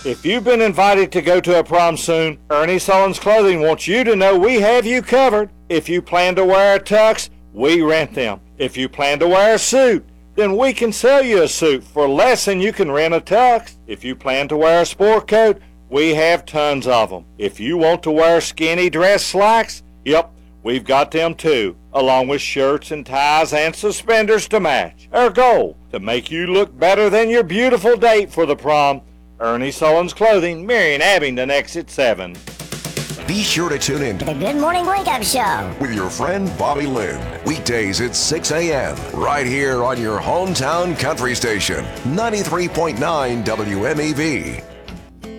If you've been invited to go to a prom soon, Ernie Sullins Clothing wants you to know we have you covered. If you plan to wear a tux, we rent them. If you plan to wear a suit, then we can sell you a suit for less than you can rent a tux. If you plan to wear a sport coat, we have tons of them. If you want to wear skinny dress slacks, yep, we've got them too, along with shirts and ties and suspenders to match. Our goal, to make you look better than your beautiful date for the prom. Ernie Sullins Clothing, Marion Abingdon, Exit 7. Be sure to tune in The Good Morning Wake Up Show with your friend Bobby Lynn. Weekdays at 6 a.m. right here on your hometown country station, 93.9 WMEV.